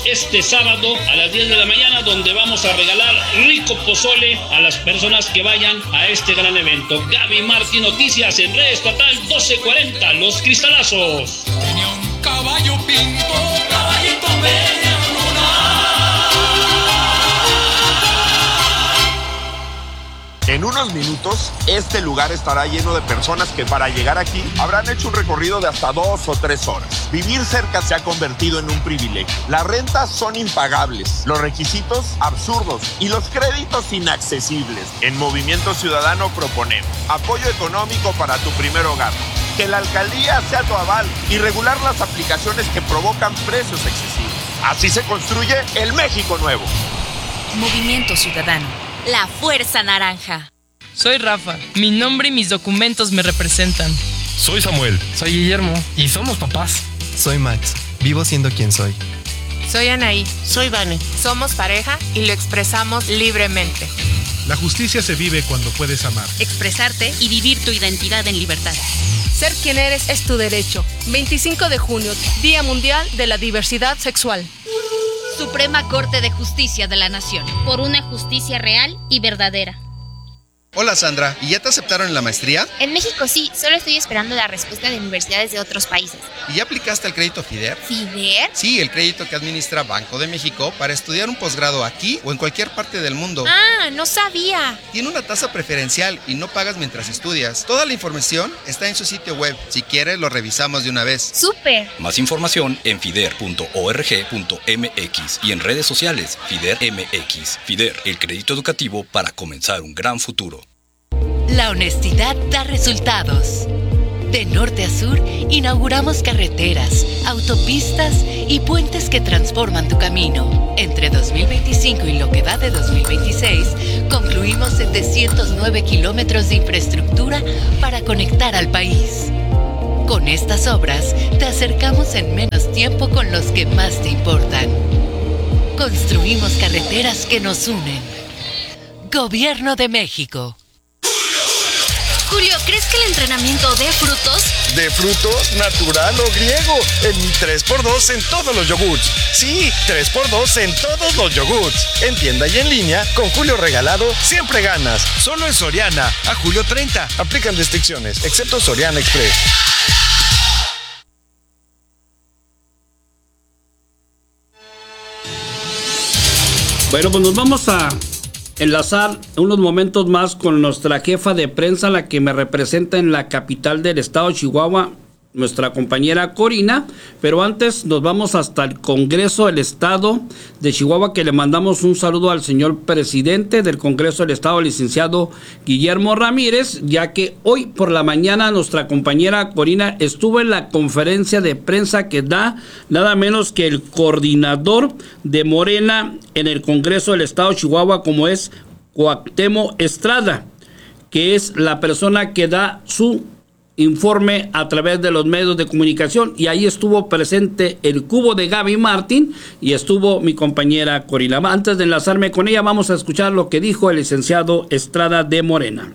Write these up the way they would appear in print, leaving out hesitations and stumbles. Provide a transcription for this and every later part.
este sábado a las 10 de la mañana, donde vamos a regalar rico pozole a las personas que vayan a este gran evento. Gaby Martín, noticias en Red Estatal 1240, Los Cristalazos. Tenía un caballo pinto, caballito media luna. En unos minutos, este lugar estará lleno de personas que para llegar aquí habrán hecho un recorrido de hasta 2 o 3 horas. Vivir cerca se ha convertido en un privilegio. Las rentas son impagables, los requisitos absurdos y los créditos inaccesibles. En Movimiento Ciudadano proponemos apoyo económico para tu primer hogar, que la alcaldía sea tu aval y regular las aplicaciones que provocan precios excesivos. Así se construye el México nuevo. Movimiento Ciudadano. La Fuerza Naranja. Soy Rafa. Mi nombre y mis documentos me representan. Soy Samuel. Soy Guillermo. Y somos papás. Soy Max. Vivo siendo quien soy. Soy Anaí. Soy Vane. Somos pareja y lo expresamos libremente. La justicia se vive cuando puedes amar, expresarte y vivir tu identidad en libertad. Ser quien eres es tu derecho. 25 de junio, Día Mundial de la Diversidad Sexual. Suprema Corte de Justicia de la Nación. Por una justicia real y verdadera. Hola Sandra, ¿y ya te aceptaron en la maestría? En México sí, solo estoy esperando la respuesta de universidades de otros países. ¿Y ya aplicaste al crédito FIDER? ¿FIDER? Sí, el crédito que administra Banco de México para estudiar un posgrado aquí o en cualquier parte del mundo. Ah, no sabía. Tiene una tasa preferencial y no pagas mientras estudias. Toda la información está en su sitio web. Si quieres, lo revisamos de una vez. ¡Súper! Más información en fider.org.mx y en redes sociales FIDER MX. FIDER, el crédito educativo para comenzar un gran futuro. La honestidad da resultados. De norte a sur, inauguramos carreteras, autopistas y puentes que transforman tu camino. Entre 2025 y lo que va de 2026, concluimos 709 kilómetros de infraestructura para conectar al país. Con estas obras, te acercamos en menos tiempo con los que más te importan. Construimos carreteras que nos unen. Gobierno de México. Julio, ¿crees que el entrenamiento dé frutos? ¿De frutos, natural o griego? En 3x2 en todos los yogurts. Sí, 3x2 en todos los yogurts. En tienda y en línea, con Julio regalado, siempre ganas. Solo en Soriana, a julio 30. Aplican restricciones, excepto Soriana Express. Bueno, pues nos vamos a enlazar unos momentos más con nuestra jefa de prensa, la que me representa en la capital del estado de Chihuahua, nuestra compañera Corina. Pero antes nos vamos hasta el Congreso del Estado de Chihuahua, que le mandamos un saludo al señor presidente del Congreso del Estado, licenciado Guillermo Ramírez, ya que hoy por la mañana nuestra compañera Corina estuvo en la conferencia de prensa que da nada menos que el coordinador de Morena en el Congreso del Estado de Chihuahua, como es Cuauhtémoc Estrada, que es la persona que da su informe a través de los medios de comunicación, y ahí estuvo presente el cubo de Gaby Martín y estuvo mi compañera Corina. Antes de enlazarme con ella, vamos a escuchar lo que dijo el licenciado Estrada de Morena.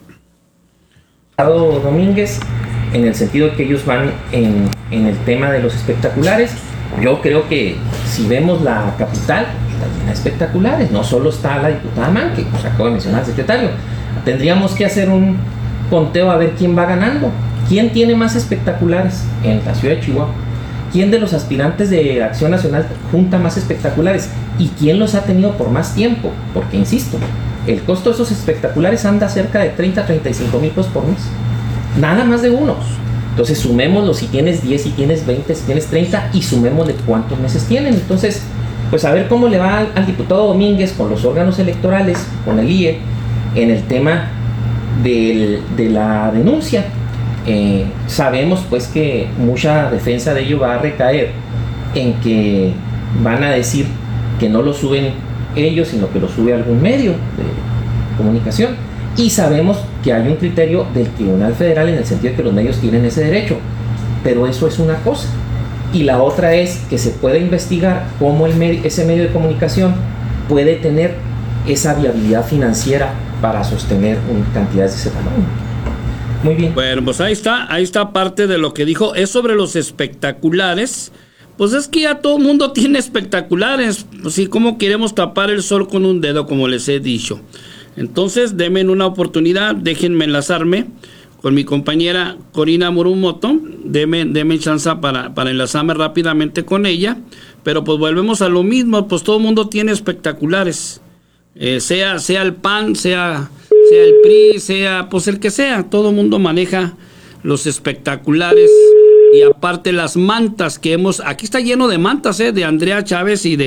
Domínguez, en el sentido que ellos van en el tema de los espectaculares. Yo creo que si vemos la capital, está llena de espectaculares, no solo está la diputada Man, que pues acabo de mencionar el secretario. Tendríamos que hacer un conteo a ver quién va ganando. ¿Quién tiene más espectaculares en la ciudad de Chihuahua? ¿Quién de los aspirantes de Acción Nacional junta más espectaculares? ¿Y quién los ha tenido por más tiempo? Porque, insisto, el costo de esos espectaculares anda cerca de 30-35 mil pesos por mes. Nada más de unos. Entonces, sumémoslo, si tienes 10, si tienes 20, si tienes 30, y sumémosle cuántos meses tienen. Entonces, pues a ver cómo le va al diputado Domínguez con los órganos electorales, con el IE, en el tema de la denuncia. Sabemos pues que mucha defensa de ello va a recaer en que van a decir que no lo suben ellos, sino que lo sube algún medio de comunicación, y sabemos que hay un criterio del Tribunal Federal en el sentido de que los medios tienen ese derecho, pero eso es una cosa, y la otra es que se puede investigar cómo ese medio de comunicación puede tener esa viabilidad financiera para sostener cantidades de ese tamaño. Muy bien. Bueno, pues ahí está parte de lo que dijo. Es sobre los espectaculares, Pues es que ya todo el mundo tiene espectaculares. Pues sí, ¿cómo queremos tapar el sol con un dedo, como les he dicho? Entonces, denme una oportunidad, déjenme enlazarme con mi compañera Corina Morumoto. Denme chance para enlazarme rápidamente con ella. Pero pues volvemos a lo mismo, pues todo el mundo tiene espectaculares. Sea el PAN, sea el PRI, sea pues el que sea. Todo el mundo maneja los espectaculares. Y aparte las mantas que aquí está lleno de mantas, de Andrea Chávez y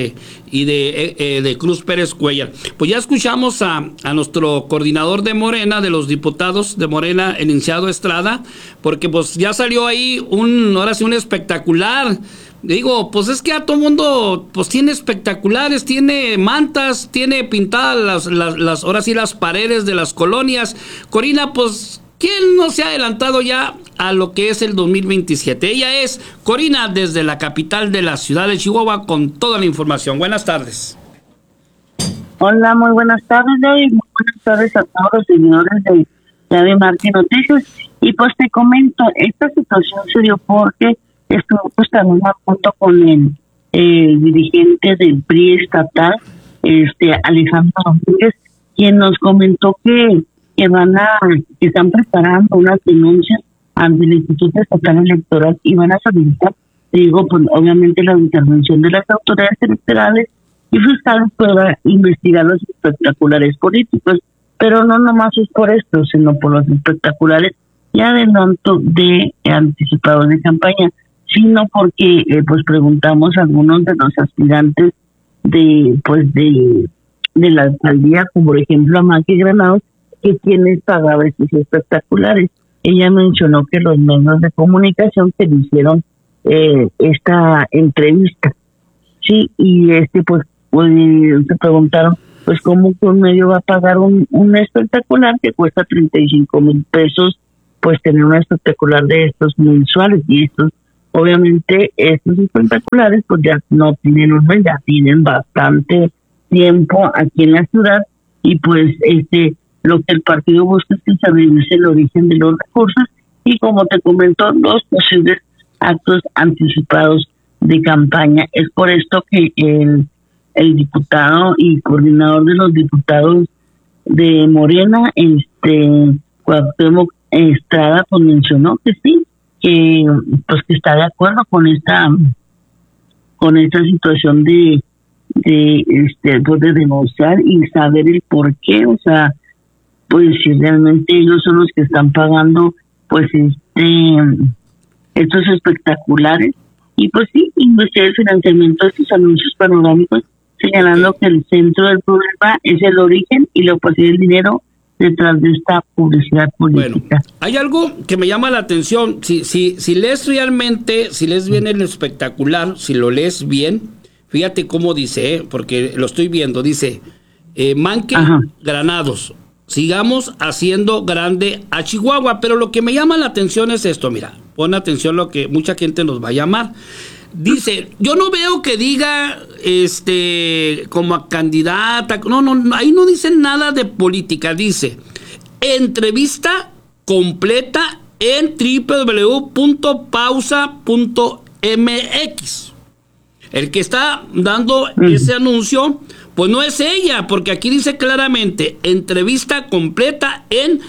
de Cruz Pérez Cuellar. Pues ya escuchamos a nuestro coordinador de Morena, de los diputados de Morena, el licenciado Estrada, porque pues ya salió ahí ahora sí un espectacular. Digo, pues es que a todo mundo pues tiene espectaculares, tiene mantas, tiene pintadas las ahora sí las paredes de las colonias. Corina, pues ¿quién no se ha adelantado ya a lo que es el 2027? Ella es Corina desde la capital de la ciudad de Chihuahua con toda la información. Buenas tardes. Hola, muy buenas tardes, David. Muy buenas tardes a todos los seguidores de David Martín Noticias. Y pues te comento, esta situación se dio porque estuvo pues también junto con el dirigente del PRI estatal, Alejandro Rodríguez, quien nos comentó que están preparando unas denuncias ante el Instituto Estatal Electoral y van a solicitar, pues obviamente la intervención de las autoridades electorales y fiscales para investigar los espectaculares políticos, pero no nomás es por esto, sino por los espectaculares y adelanto de anticipados de campaña, sino porque pues preguntamos a algunos de los aspirantes de la alcaldía, como por ejemplo a Maki Granados, que quienes pagaban estos espectaculares. Ella mencionó que los medios de comunicación que le hicieron esta entrevista, sí, y pues se preguntaron pues cómo un medio va a pagar un espectacular que cuesta 35,000 pesos, pues tener un espectacular de estos mensuales, y estos obviamente estos espectaculares pues ya no tienen un mes, ya tienen bastante tiempo aquí en la ciudad, y pues lo que el partido busca es que se revise el origen de los recursos y, como te comentó, los posibles actos anticipados de campaña. Es por esto que el diputado y coordinador de los diputados de Morena, Cuauhtémoc Estrada, pues mencionó que sí, que está de acuerdo con esta situación de denunciar y saber el por qué, o sea, pues si realmente ellos son los que están pagando pues estos espectaculares, y pues sí, investigar el financiamiento de estos anuncios panorámicos, señalando que el centro del problema es el origen y la opacidad del dinero detrás de esta publicidad política. Bueno, hay algo que me llama la atención. Si lees realmente, si lees bien el espectacular, si lo lees bien, fíjate cómo dice, porque lo estoy viendo, dice Manque Granados, sigamos haciendo grande a Chihuahua. Pero lo que me llama la atención es esto, mira, pon atención lo que mucha gente nos va a llamar. Dice, yo no veo que diga como a candidata, no, ahí no dice nada de política, dice entrevista completa en www.pausa.mx. El que está dando ese anuncio pues no es ella, porque aquí dice claramente entrevista completa en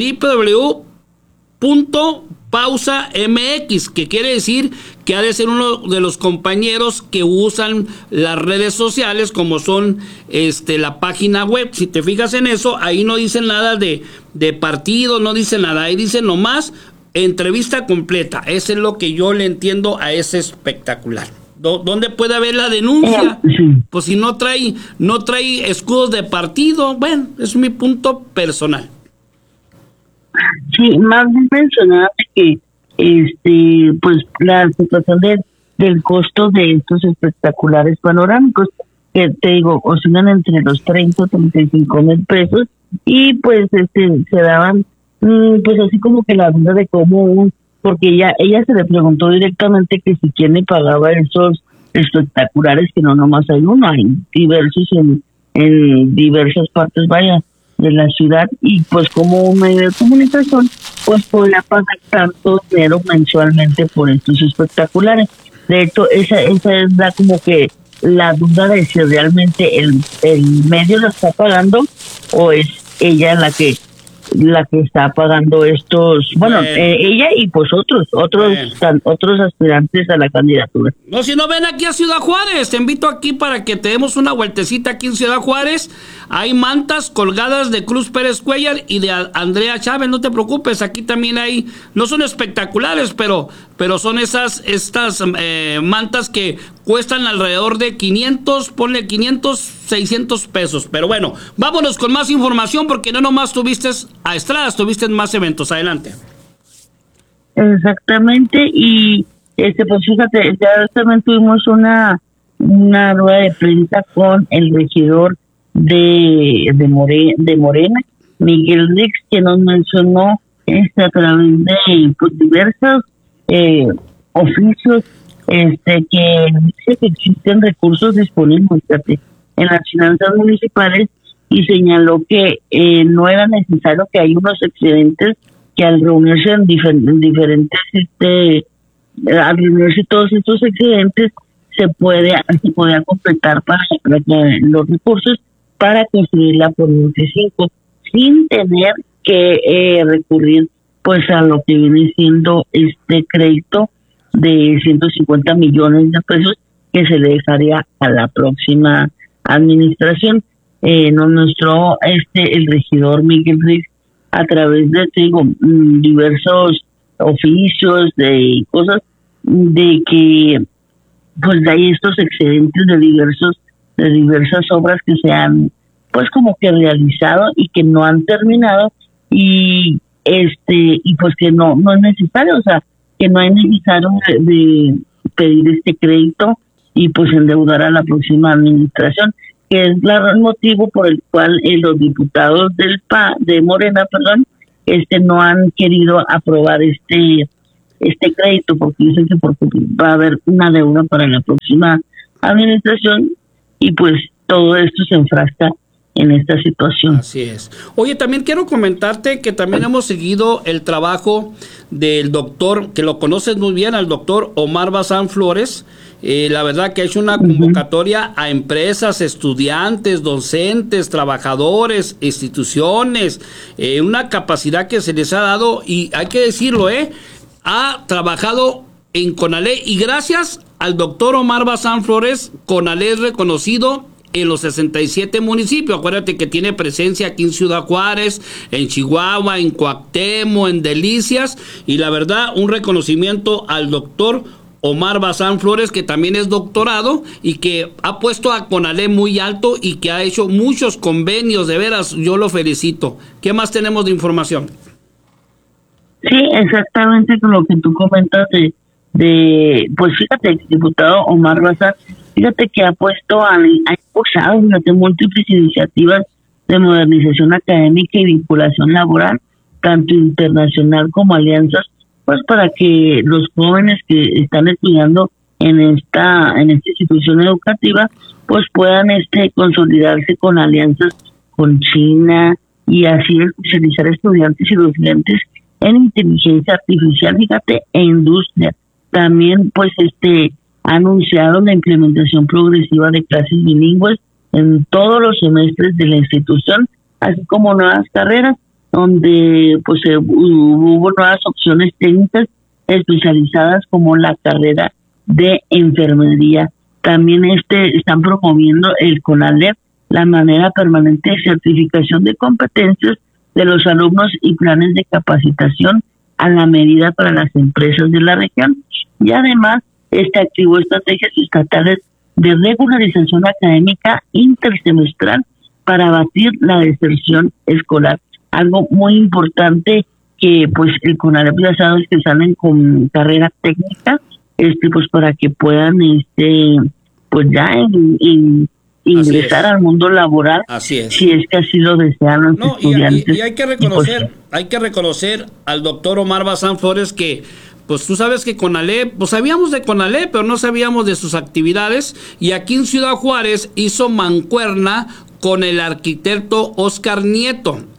www.pausa.mx, que quiere decir que ha de ser uno de los compañeros que usan las redes sociales, como son la página web. Si te fijas en eso, ahí no dicen nada de partido, no dice nada, ahí dice nomás entrevista completa. Eso es lo que yo le entiendo a ese espectacular. ¿Dónde puede haber la denuncia? Pues si no trae escudos de partido. Bueno, es mi punto personal. Sí, más bien mencionaba que pues la situación del costo de estos espectaculares panorámicos, que te digo, oscilan entre los 30 o 35,000 pesos, y pues se daban pues así como que la duda de cómo porque ella se le preguntó directamente que si quién le pagaba esos espectaculares, que no nomás hay uno, hay diversos en diversas partes, de la ciudad, y pues como un medio de comunicación pues podía pagar tanto dinero mensualmente por estos espectaculares. De hecho, esa es como que la duda de si realmente el medio lo está pagando o es ella la que está pagando estos, ella y pues otros aspirantes a la candidatura. No, si no, ven aquí a Ciudad Juárez, te invito aquí para que te demos una vueltecita aquí en Ciudad Juárez. Hay mantas colgadas de Cruz Pérez Cuellar y de Andrea Chávez, no te preocupes, aquí también hay, no son espectaculares, pero son estas mantas que cuestan alrededor de 500, ponle 500, 600 pesos. Pero bueno, vámonos con más información porque no nomás tuviste a Estrada, tuviste más eventos. Adelante. Exactamente, y pues fíjate, ya también tuvimos una rueda de prensa con el regidor de Morena, Miguel Rix, que nos mencionó a través de pues, diversos oficios que dice que existen recursos disponibles en las finanzas municipales, y señaló que no era necesario que hay unos excedentes que al reunirse en diferentes al reunirse todos estos excedentes se podía completar para los recursos para construir la Poniente 5 sin tener que recurrir pues a lo que viene siendo este crédito de 150 millones de pesos que se le dejaría a la próxima administración. Nos mostró el regidor Miguel Rix a través de diversos oficios de cosas de que pues hay estos excedentes de diversas obras que se han pues como que realizado y que no han terminado y pues que no es necesario, o sea, que no es necesario de pedir este crédito y pues endeudar a la próxima administración, que es el motivo por el cual los diputados de Morena, no han querido aprobar este crédito, porque dicen que va a haber una deuda para la próxima administración y pues todo esto se enfrasca en esta situación. Así es. Oye, también quiero comentarte que también hemos seguido el trabajo del doctor, que lo conoces muy bien, al doctor Omar Bazán Flores. La verdad que ha hecho una convocatoria a empresas, estudiantes, docentes, trabajadores, instituciones, una capacidad que se les ha dado, y hay que decirlo, ha trabajado en CONALE, y gracias al doctor Omar Bazán Flores, CONALE es reconocido en los 67 municipios. Acuérdate que tiene presencia aquí en Ciudad Juárez, en Chihuahua, en Cuauhtémoc, en Delicias, y la verdad, un reconocimiento al doctor Omar Bazán Flores, que también es doctorado y que ha puesto a CONALE muy alto y que ha hecho muchos convenios, de veras, yo lo felicito. ¿Qué más tenemos de información? Sí, exactamente con lo que tú comentas pues fíjate, el diputado Omar Bazán, fíjate que ha impulsado múltiples iniciativas de modernización académica y vinculación laboral, tanto internacional como alianzas, pues para que los jóvenes que están estudiando en esta institución educativa pues puedan consolidarse con alianzas con China y así especializar estudiantes y docentes en inteligencia artificial, fíjate, e industria. También pues ha anunciado la implementación progresiva de clases bilingües en todos los semestres de la institución, así como nuevas carreras donde pues hubo nuevas opciones técnicas especializadas como la carrera de enfermería. También están promoviendo el CONALEP la manera permanente de certificación de competencias de los alumnos y planes de capacitación a la medida para las empresas de la región. Y además activó estrategias estatales de regularización académica intersemestral para abatir la deserción escolar. Algo muy importante que pues el CONALEP ya sabes que salen con carrera técnica, pues para que puedan pues ya ingresar al mundo laboral. Así es. Si es que así lo desean los estudiantes. Y hay que reconocer al doctor Omar Bazán Flores que pues tú sabes que CONALE, pues sabíamos de CONALE, pero no sabíamos de sus actividades, y aquí en Ciudad Juárez hizo mancuerna con el arquitecto Oscar Nieto.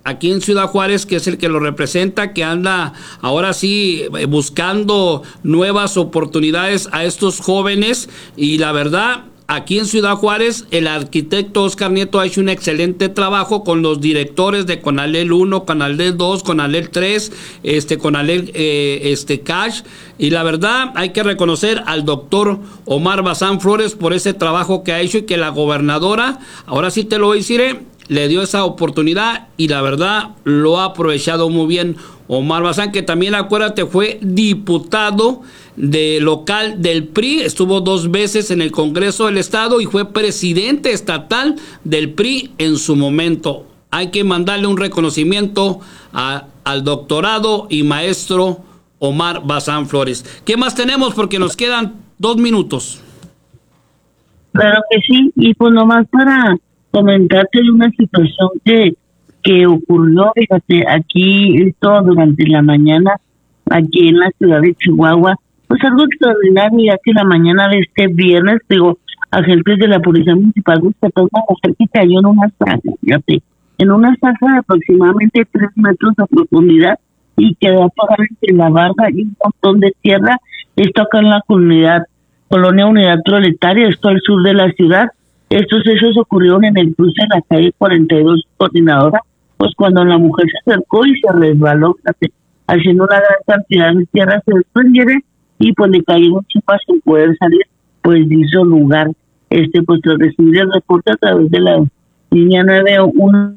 aquí en Ciudad Juárez, que es el que lo representa, que anda ahora sí buscando nuevas oportunidades a estos jóvenes. Y la verdad, aquí en Ciudad Juárez, el arquitecto Oscar Nieto ha hecho un excelente trabajo con los directores de Conalel 1, Conalel 2, Conalel 3, Conalel Cash. Y la verdad, hay que reconocer al doctor Omar Bazán Flores por ese trabajo que ha hecho, y que la gobernadora, ahora sí te lo deciré, le dio esa oportunidad, y la verdad lo ha aprovechado muy bien Omar Bazán, que también, acuérdate, fue diputado local del PRI, estuvo 2 veces en el Congreso del Estado y fue presidente estatal del PRI en su momento. Hay que mandarle un reconocimiento al doctorado y maestro Omar Bazán Flores. ¿Qué más tenemos? Porque nos quedan 2 minutos. Claro que sí, y pues nomás para comentarte una situación que ocurrió, fíjate, aquí esto durante la mañana, aquí en la ciudad de Chihuahua, pues algo extraordinario, ya que la mañana de este viernes, agentes de la Policía Municipal rescataron a una mujer que cayó en una zanja, fíjate, en una zanja de aproximadamente 3 metros de profundidad, y quedó atorada entre la barda y un montón de tierra. Esto acá en la Colonia Unidad Proletaria, esto al sur de la ciudad. Estos hechos ocurrieron en el cruce de la calle 42 Coordinadora, pues cuando la mujer se acercó y se resbaló, haciendo una gran cantidad de tierra, se desprendieron y pues le cayeron chipas sin poder salir, pues hizo lugar, pues tras recibir el reporte a través de la línea 91.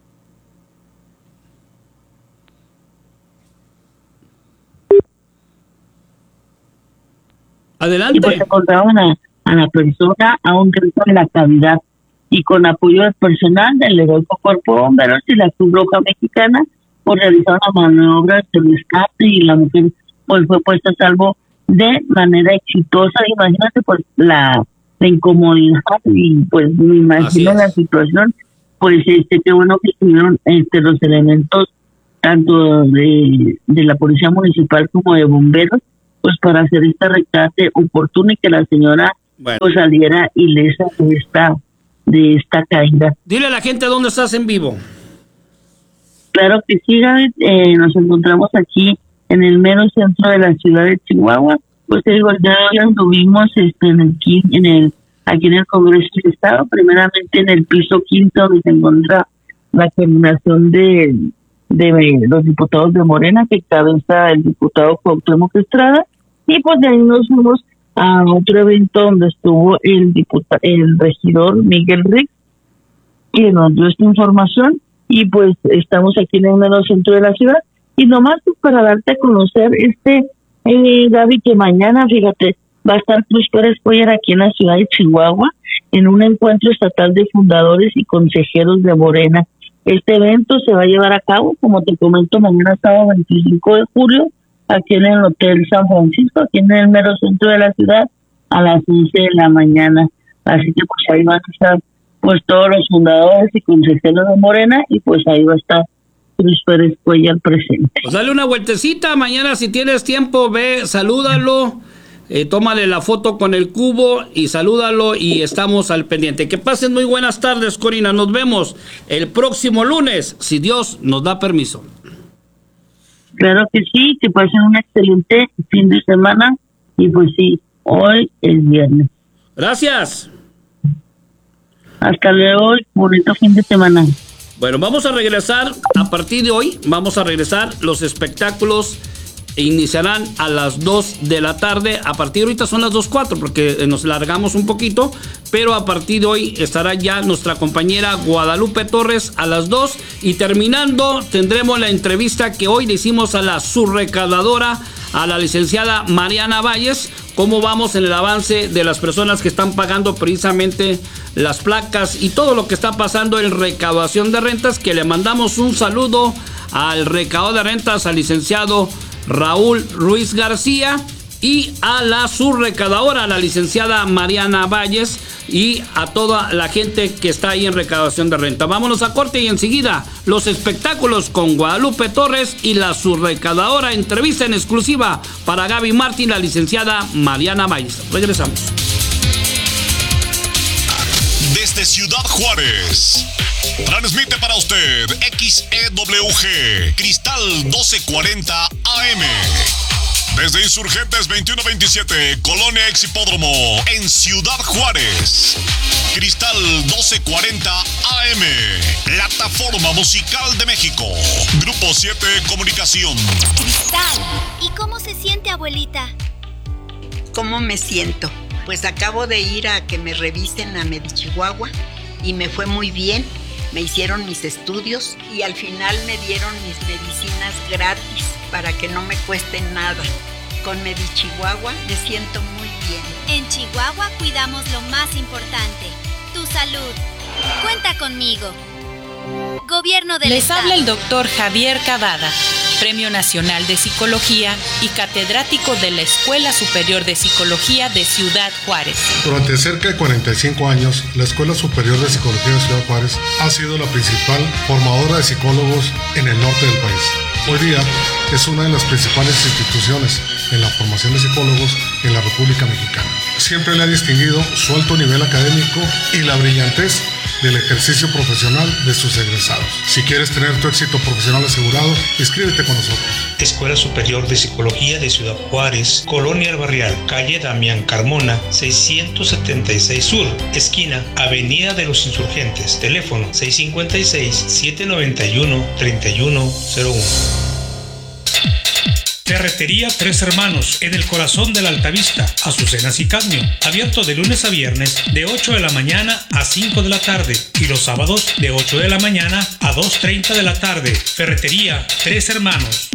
Adelante. Y pues encontraban a la persona a un grito en la cavidad, y con apoyo del personal del heroico Cuerpo de Bomberos y la Cruz Roja Mexicana, pues realizaron las maniobras de rescate, y la mujer pues fue puesta a salvo de manera exitosa. Imagínate pues la incomodidad, y pues me imagino la situación, pues qué bueno que estuvieron los elementos tanto de la Policía Municipal como de Bomberos, pues para hacer este rescate oportuno, y que la señora pues saliera ilesa de esta caída. Dile a la gente dónde estás en vivo. Claro que sí, David, nos encontramos aquí en el mero centro de la ciudad de Chihuahua. Pues te digo, ya anduvimos aquí en el Congreso del Estado, primeramente en el piso 5, donde se encuentra la terminación de los diputados de Morena, que cabeza el diputado Cuauhtémoc Estrada, y pues de ahí nos fuimos a otro evento donde estuvo el regidor Miguel Rick, que nos dio esta información, y pues estamos aquí en el mero centro de la ciudad. Y nomás pues, para darte a conocer Gaby, que mañana, fíjate, va a estar Cruz Pérez Cuellar aquí en la ciudad de Chihuahua en un encuentro estatal de fundadores y consejeros de Morena. Este evento se va a llevar a cabo, como te comento, mañana sábado 25 de julio, aquí en el Hotel San Francisco, aquí en el mero centro de la ciudad, a las 11 de la mañana. Así que pues ahí van a estar pues todos los fundadores y consejeros de Morena, y pues ahí va a estar Cruz Pérez Cuellar presente. Pues dale una vueltecita mañana si tienes tiempo, ve, salúdalo, tómale la foto con el cubo y salúdalo, y estamos al pendiente. Que pasen muy buenas tardes, Corina. Nos vemos el próximo lunes, si Dios nos da permiso. Claro que sí, que pasen un excelente fin de semana, y pues sí, hoy es viernes. Gracias. Hasta luego, bonito fin de semana. Bueno, vamos a regresar, a partir de hoy, los espectáculos iniciarán a las 2 de la tarde, a partir de ahorita son las 2:04 porque nos largamos un poquito, pero a partir de hoy estará ya nuestra compañera Guadalupe Torres a las 2, y terminando tendremos la entrevista que hoy le hicimos a la subrecaudadora, a la licenciada Mariana Valles, cómo vamos en el avance de las personas que están pagando precisamente las placas y todo lo que está pasando en recaudación de rentas, que le mandamos un saludo al recaudador de rentas, al licenciado Raúl Ruiz García, y a la subrecaudadora, a la licenciada Mariana Valles, y a toda la gente que está ahí en recaudación de renta. Vámonos a corte y enseguida los espectáculos con Guadalupe Torres y la subrecaudadora. Entrevista en exclusiva para Gaby Martín, la licenciada Mariana Valles. Regresamos. Desde desde Ciudad Juárez. Transmite para usted XEWG Cristal 1240 AM. Desde Insurgentes 2127, Colonia Ex Hipódromo, en Ciudad Juárez. Cristal 1240 AM, Plataforma Musical de México. Grupo 7 Comunicación. Cristal, ¿y cómo se siente, abuelita? ¿Cómo me siento? Pues acabo de ir a que me revisen a Medichihuahua y me fue muy bien. Me hicieron mis estudios y al final me dieron mis medicinas gratis para que no me cueste nada. Con Medichihuahua me siento muy bien. En Chihuahua cuidamos lo más importante, tu salud. Cuenta conmigo. Gobierno del Estado. Les habla el doctor Javier Cavada, Premio Nacional de Psicología y catedrático de la Escuela Superior de Psicología de Ciudad Juárez. Durante cerca de 45 años, la Escuela Superior de Psicología de Ciudad Juárez ha sido la principal formadora de psicólogos en el norte del país. Hoy día es una de las principales instituciones en la formación de psicólogos en la República Mexicana. Siempre le ha distinguido su alto nivel académico y la brillantez del ejercicio profesional de sus egresados. Si quieres tener tu éxito profesional asegurado, inscríbete con nosotros. Escuela Superior de Psicología de Ciudad Juárez, Colonia El Barrial, calle Damián Carmona, 676 Sur, esquina Avenida de los Insurgentes, teléfono 656-791-3101. Ferretería Tres Hermanos, en el corazón de la Altavista, Azucenas y Cadmio, abierto de lunes a viernes de 8 de la mañana a 5 de la tarde y los sábados de 8 de la mañana a 2:30 de la tarde. Ferretería Tres Hermanos.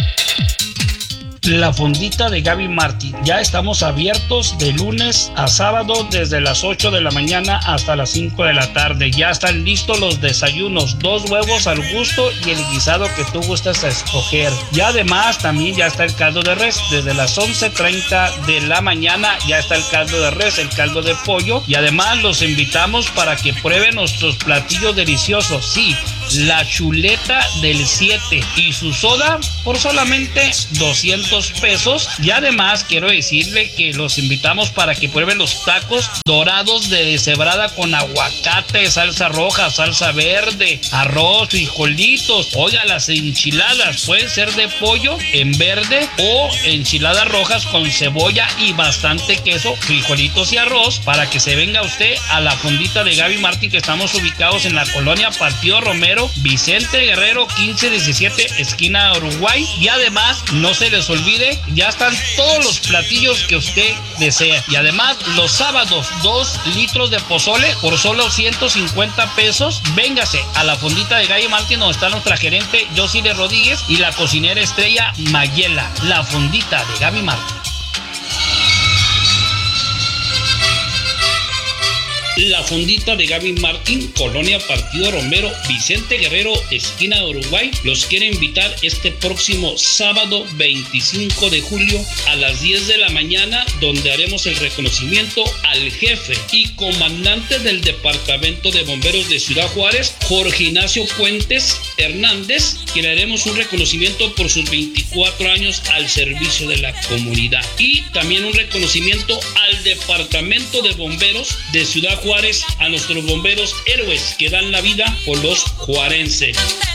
La fondita de Gaby Martin. Ya estamos abiertos de lunes a sábado desde las 8 de la mañana hasta las 5 de la tarde. Ya están listos los desayunos, 2 huevos al gusto y el guisado que tú gustas a escoger. Y además también ya está el caldo de res. Desde las 11:30 de la mañana ya está el caldo de res, el caldo de pollo. Y además los invitamos para que prueben nuestros platillos deliciosos. Sí, la chuleta del 7 y su soda por solamente 200 pesos. Y además quiero decirle que los invitamos para que prueben los tacos dorados de deshebrada con aguacate, salsa roja, salsa verde, arroz, frijolitos. Oiga, las enchiladas pueden ser de pollo en verde o enchiladas rojas con cebolla y bastante queso, frijolitos y arroz, para que se venga usted a la fondita de Gaby Martin, que estamos ubicados en la colonia Partido Romero, Vicente Guerrero 1517, esquina Uruguay. Y además no se les olvide, ya están todos los platillos que usted desea. Y además los sábados 2 litros de pozole por solo 150 pesos. Véngase a la fondita de Gaby Martin, donde está nuestra gerente Josile Rodríguez y la cocinera estrella Mayela. La fondita de Gaby Martin. La fondita de Gaby Martin, colonia Partido Romero, Vicente Guerrero, esquina de Uruguay, los quiere invitar este próximo sábado 25 de julio a las 10 de la mañana, donde haremos el reconocimiento al jefe y comandante del Departamento de Bomberos de Ciudad Juárez, Jorge Ignacio Puentes Hernández, quien haremos un reconocimiento por sus 24 años al servicio de la comunidad. Y también un reconocimiento al Departamento de Bomberos de Ciudad Juárez, a nuestros bomberos héroes que dan la vida por los juarenses.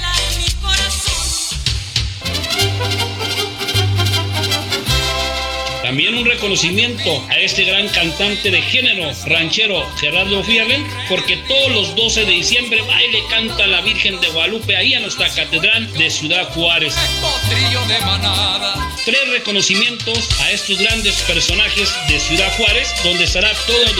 También un reconocimiento a este gran cantante de género ranchero Gerardo Fierren, porque todos los 12 de diciembre va y le canta a la Virgen de Guadalupe ahí a nuestra catedral de Ciudad Juárez. 3 reconocimientos a estos grandes personajes de Ciudad Juárez, donde estará todo el